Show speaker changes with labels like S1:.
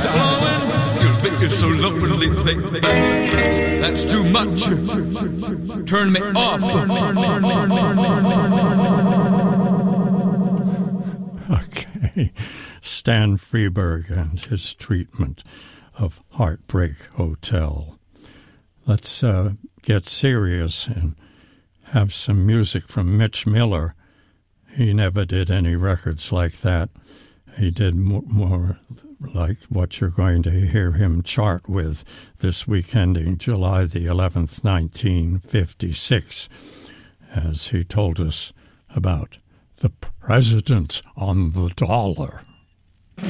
S1: start flowing, you'll think it's so lovely, baby. That's too much. Turn me off.
S2: Okay. Stan Freberg and his treatment of Heartbreak Hotel. Let's get serious and have some music from Mitch Miller. He never did any records like that. He did more like what you're going to hear him chart with this week ending July the 11th, 1956, as he told us about the president on the dollar.